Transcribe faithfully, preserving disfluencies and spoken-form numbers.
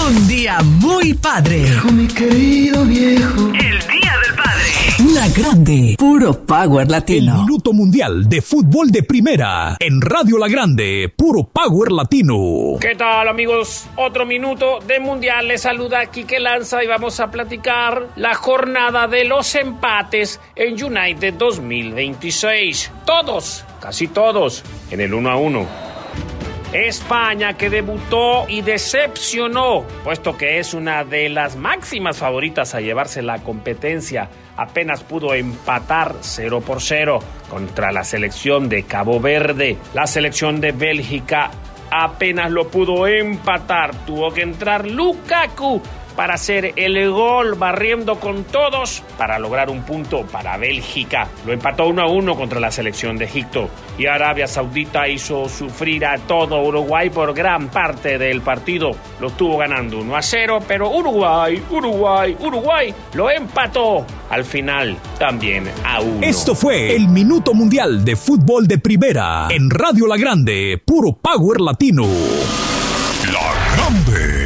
Un día muy padre. Viejo, mi querido viejo. El Día del Padre. La Grande, puro Power Latino. El Minuto Mundial de Fútbol de Primera en Radio La Grande, puro Power Latino. ¿Qué tal, amigos? Otro minuto de Mundial. Les saluda Quique Lanza y vamos a platicar la jornada de los empates en United dos mil veintiséis. Todos, casi todos, en el uno a uno. España, que debutó y decepcionó, puesto que es una de las máximas favoritas a llevarse la competencia, apenas pudo empatar cero por cero contra la selección de Cabo Verde. La selección de Bélgica apenas lo pudo empatar, tuvo que entrar Lukaku para hacer el gol, barriendo con todos para lograr un punto para Bélgica. Lo empató uno a uno contra la selección de Egipto. Y Arabia Saudita hizo sufrir a todo Uruguay por gran parte del partido. Lo estuvo ganando uno a cero, pero Uruguay, Uruguay, Uruguay lo empató al final también a uno. Esto fue el Minuto Mundial de Fútbol de Primera en Radio La Grande, puro Power Latino. La Grande.